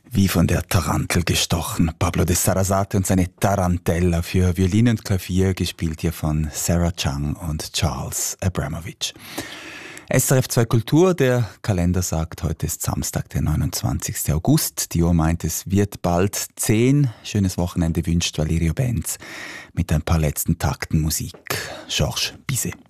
Wie von der Tarantel gestochen. Pablo de Sarasate und seine Tarantella für Violine und Klavier, gespielt hier von Sarah Chang und Charles Abramovich. SRF 2 Kultur, der Kalender sagt, heute ist Samstag, der 29. August. Die Uhr meint, es wird bald 10. Schönes Wochenende wünscht Valerio Benz mit ein paar letzten Takten Musik. Georges Bizet.